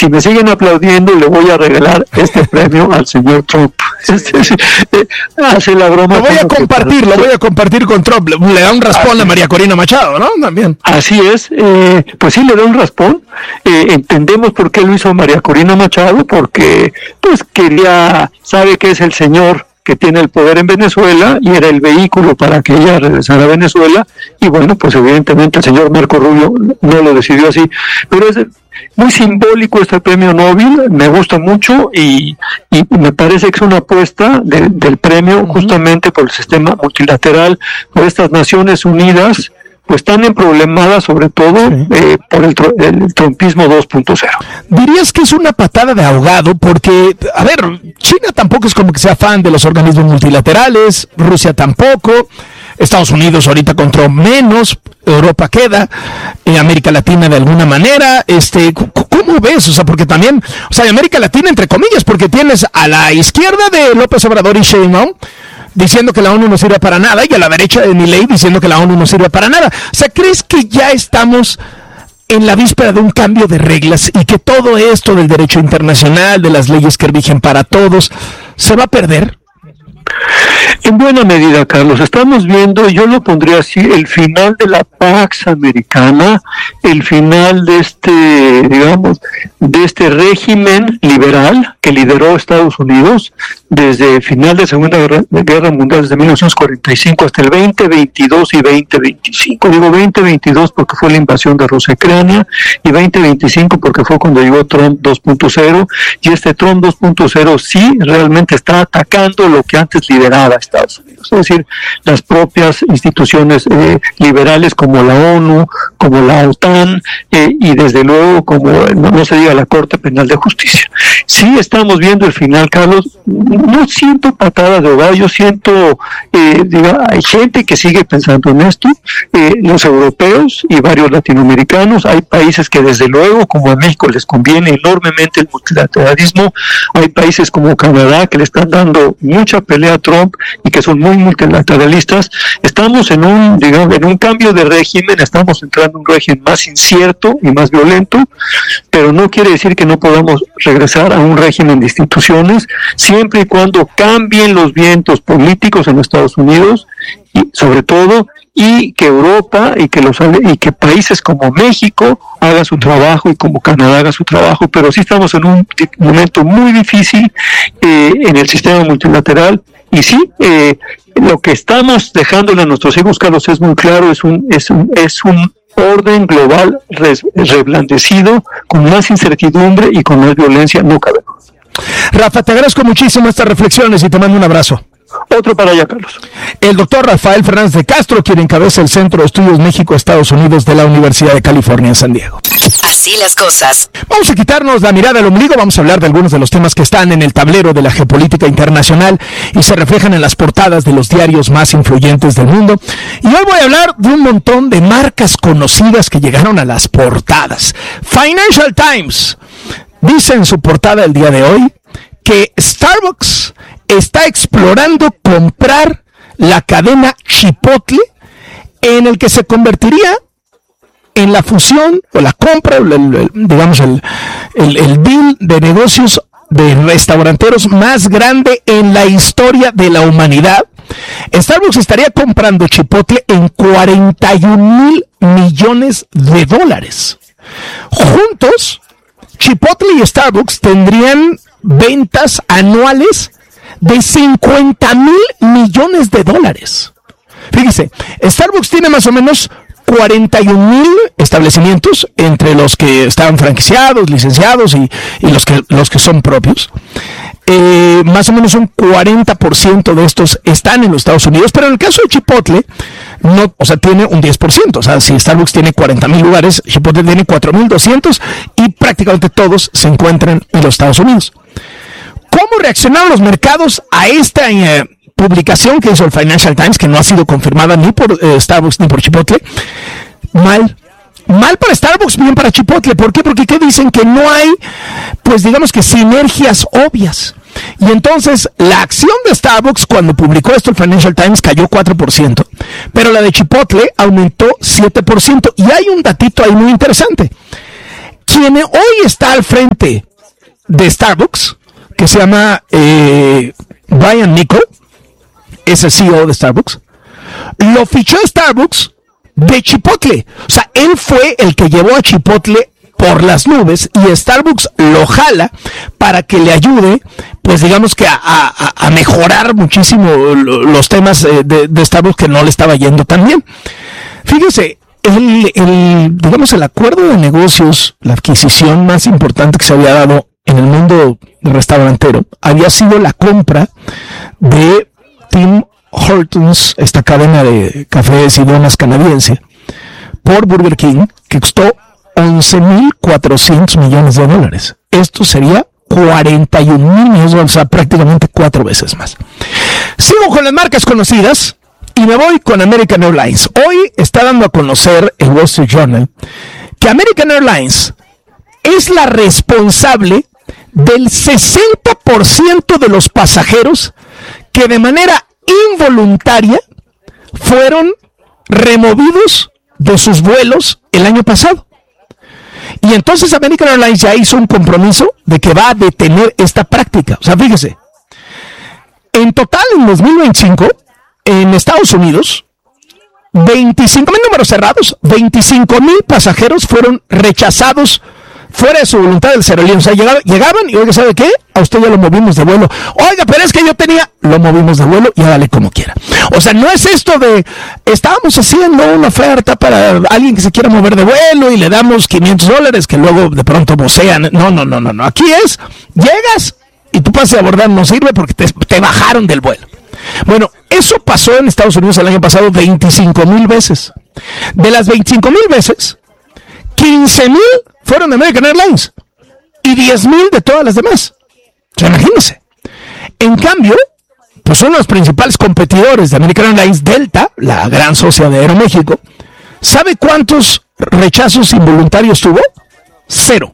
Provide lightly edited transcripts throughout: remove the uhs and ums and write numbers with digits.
si me siguen aplaudiendo, le voy a regalar este premio al señor Trump. Hace la broma. Lo voy a compartir con Trump. Le da un raspón a María Corina Machado, ¿no? También. Así es, pues sí le da un raspón. Entendemos por qué lo hizo María Corina Machado, porque pues sabe que es el señor que tiene el poder en Venezuela y era el vehículo para que ella regresara a Venezuela, y bueno, pues evidentemente el señor Marco Rubio no lo decidió así, pero es muy simbólico este premio Nobel, me gusta mucho y me parece que es una apuesta del premio justamente por el sistema multilateral, por estas Naciones Unidas, pues están emproblemadas sobre todo por el trumpismo 2.0. ¿Dirías que es una patada de ahogado? Porque, a ver, China tampoco es como que sea fan de los organismos multilaterales, Rusia tampoco, Estados Unidos ahorita con Trump menos, Europa queda, América Latina de alguna manera, ¿cómo ves? O sea, porque también, América Latina entre comillas, porque tienes a la izquierda de López Obrador y Sheinbaum diciendo que la ONU no sirve para nada, y a la derecha de Milei diciendo que la ONU no sirve para nada. O sea, ¿crees que ya estamos en la víspera de un cambio de reglas y que todo esto del derecho internacional, de las leyes que rigen para todos, se va a perder? En buena medida, Carlos, estamos viendo, yo lo pondría así, el final de la Pax Americana, el final de este régimen liberal que lideró Estados Unidos desde el final de la Segunda Guerra Mundial, desde 1945 hasta el 2022 y 2025. Digo 2022 porque fue la invasión de Rusia a Ucrania, y 2025 porque fue cuando llegó Trump 2.0, y este Trump 2.0 sí realmente está atacando lo que antes lideraba Estados Unidos, es decir, las propias instituciones liberales como la ONU, como la OTAN, y desde luego como no se diga la Corte Penal de Justicia. Sí estamos viendo el final, Carlos. No siento patadas de ahogado, yo siento, hay gente que sigue pensando en esto, los europeos y varios latinoamericanos, hay países que desde luego, como a México les conviene enormemente el multilateralismo, hay países como Canadá que le están dando mucha pelea a Trump y que son muy multilateralistas. Estamos en un cambio de régimen, estamos entrando en un régimen más incierto y más violento, pero no quiere decir que no podamos regresar a un régimen de instituciones, siempre y cuando cambien los vientos políticos en Estados Unidos, y sobre todo, y que Europa y que países como México hagan su trabajo y como Canadá haga su trabajo. Pero sí estamos en un momento muy difícil en el sistema multilateral, y sí, lo que estamos dejándole a nuestros hijos, Carlos, es muy claro, es un orden global reblandecido, con más incertidumbre y con más violencia, no cabe. Rafa, te agradezco muchísimo estas reflexiones y te mando un abrazo. Otro para allá, Carlos. El doctor Rafael Fernández de Castro, quien encabeza el Centro de Estudios México-Estados Unidos de la Universidad de California en San Diego. Así las cosas. Vamos a quitarnos la mirada del ombligo, vamos a hablar de algunos de los temas que están en el tablero de la geopolítica internacional y se reflejan en las portadas de los diarios más influyentes del mundo. Y hoy voy a hablar de un montón de marcas conocidas que llegaron a las portadas. Financial Times dice en su portada el día de hoy que Starbucks está explorando comprar la cadena Chipotle, en el que se convertiría en la fusión o la compra, el deal de negocios de restauranteros más grande en la historia de la humanidad. Starbucks estaría comprando Chipotle en $41,000 millones. Juntos, Chipotle y Starbucks tendrían ventas anuales de $50,000 millones. Fíjese, Starbucks tiene más o menos 41,000 establecimientos, entre los que están franquiciados, licenciados y los que son propios. Más o menos un 40% de estos están en los Estados Unidos, pero en el caso de Chipotle, tiene un 10%. O sea, si Starbucks tiene 40,000 lugares, Chipotle tiene 4,200 y prácticamente todos se encuentran en los Estados Unidos. ¿Cómo reaccionaron los mercados a esta publicación que hizo el Financial Times, que no ha sido confirmada ni por Starbucks ni por Chipotle? Mal para Starbucks, bien para Chipotle. ¿Por qué? Porque ¿qué dicen? Que no hay, sinergias obvias. Y entonces la acción de Starbucks, cuando publicó esto el Financial Times, cayó 4%, pero la de Chipotle aumentó 7%. Y hay un datito ahí muy interesante. quien hoy está al frente de Starbucks, que se llama Brian Niccol, es el CEO de Starbucks, lo fichó Starbucks de Chipotle. O sea, él fue el que llevó a Chipotle por las nubes y Starbucks lo jala para que le ayude, pues digamos que a mejorar muchísimo los temas de Starbucks, que no le estaba yendo tan bien. Fíjese, digamos el acuerdo de negocios, la adquisición más importante que se había dado en el mundo restaurantero había sido la compra de Tim Hortons, esta cadena de cafés y donas canadiense, por Burger King, que costó $11,400 millones. Esto sería 41,000 millones, o sea, prácticamente 4 veces más. Sigo con las marcas conocidas y me voy con American Airlines. Hoy está dando a conocer el Wall Street Journal que American Airlines es la responsable del 60% de los pasajeros que de manera involuntaria fueron removidos de sus vuelos el año pasado. Y entonces American Airlines ya hizo un compromiso de que va a detener esta práctica. O sea, fíjese, en total en 2025, en Estados Unidos, 25,000 números cerrados, 25,000 pasajeros fueron rechazados fuera de su voluntad del aerolíneo. O sea, llegaban y, oiga, ¿sabe qué? A usted ya lo movimos de vuelo. Oiga, pero es que yo lo movimos de vuelo y hágale como quiera. O sea, no es esto de, estábamos haciendo una oferta para alguien que se quiera mover de vuelo y le damos $500 que luego de pronto vocean. No. Aquí es, llegas y tu pase de abordar no sirve porque te bajaron del vuelo. Bueno, eso pasó en Estados Unidos el año pasado 25,000 veces. De las 25,000 veces, 15,000 fueron de American Airlines y 10,000 de todas las demás. O sea, imagínense. En cambio, pues son los principales competidores de American Airlines, Delta, la gran socia de Aeroméxico. ¿Sabe cuántos rechazos involuntarios tuvo? Cero.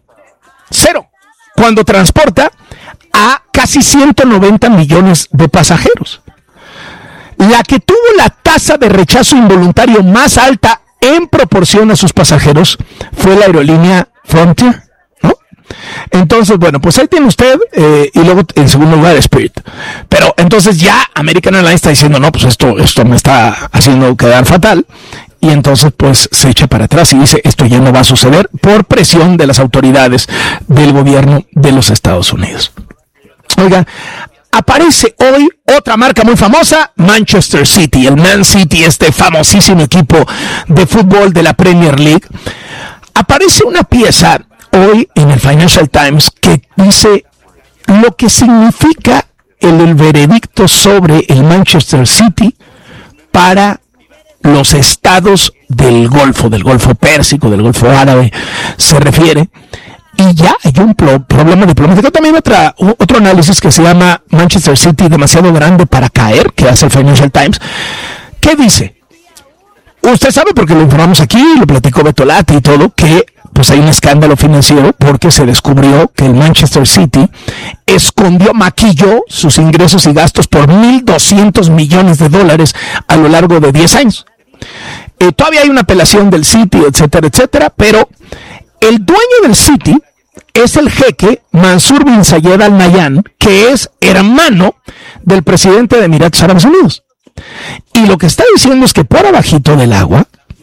Cuando transporta a casi 190 millones de pasajeros. La que tuvo la tasa de rechazo involuntario más alta en proporción a sus pasajeros fue la aerolínea Frontier, ¿no? Entonces, bueno, pues ahí tiene usted, y luego en segundo lugar Spirit. Pero entonces ya American Airlines está diciendo, no, pues esto me está haciendo quedar fatal. Y entonces pues se echa para atrás y dice, esto ya no va a suceder por presión de las autoridades del gobierno de los Estados Unidos. Oigan, aparece hoy otra marca muy famosa, Manchester City, el Man City, este famosísimo equipo de fútbol de la Premier League. Aparece una pieza hoy en el Financial Times que dice lo que significa el veredicto sobre el Manchester City para los estados del Golfo Pérsico, del Golfo Árabe, se refiere. Y ya hay un problema diplomático. También otro análisis que se llama Manchester City demasiado grande para caer, que hace el Financial Times. ¿Qué dice? Usted sabe, porque lo informamos aquí, lo platicó Beto Lati y todo, que pues hay un escándalo financiero porque se descubrió que el Manchester City maquilló sus ingresos y gastos por $1,200 millones a lo largo de 10 años. Todavía hay una apelación del City, etcétera, pero el dueño del City es el jeque Mansur bin Zayed Al Nahyan, que es hermano del presidente de Emiratos Árabes Unidos. Y lo que está diciendo es que por abajito del agua,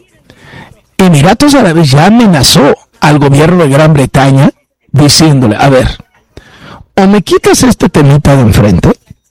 Emiratos Árabes ya amenazó al gobierno de Gran Bretaña diciéndole, a ver, o me quitas este temita de enfrente,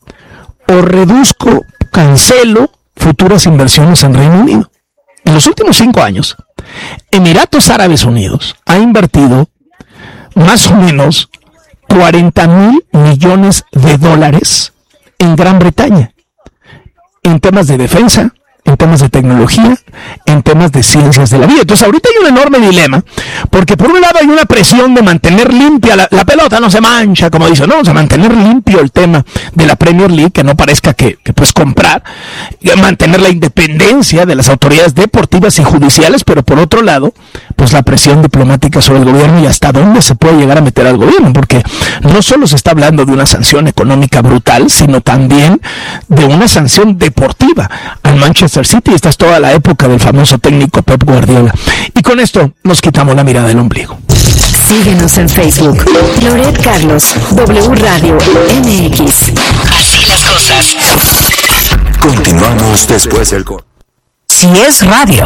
o cancelo futuras inversiones en Reino Unido. En los últimos 5 años, Emiratos Árabes Unidos ha invertido más o menos $40,000 millones en Gran Bretaña, en temas de defensa, en temas de tecnología, en temas de ciencias de la vida. Entonces ahorita hay un enorme dilema, porque por un lado hay una presión de mantener limpia la pelota, no se mancha, como dicen, no, o sea, mantener limpio el tema de la Premier League, que no parezca que puedes comprar, mantener la independencia de las autoridades deportivas y judiciales, pero por otro lado, pues la presión diplomática sobre el gobierno y hasta dónde se puede llegar a meter al gobierno, porque no solo se está hablando de una sanción económica brutal, sino también de una sanción deportiva al Manchester City. Esta es toda la época del famoso técnico Pep Guardiola. Y con esto nos quitamos la mirada del ombligo. Síguenos en Facebook. Loret Carlos, W Radio MX. Así las cosas. Continuamos después del corte. Si es radio.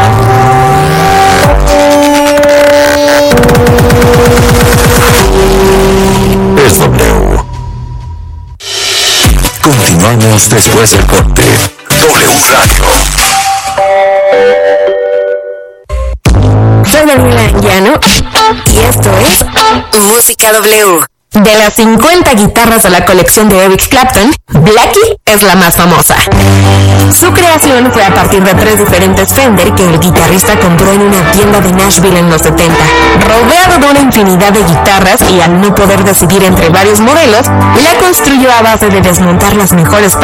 Es W. Continuamos después del corte. W Radio. Soy Daniela Anguiano y esto es Música W. De las 50 guitarras de la colección de Eric Clapton, Blackie es la más famosa. Su creación fue a partir de 3 diferentes Fender que el guitarrista compró en una tienda de Nashville en los 70. Rodeado de una infinidad de guitarras y al no poder decidir entre varios modelos, la construyó a base de desmontar las mejores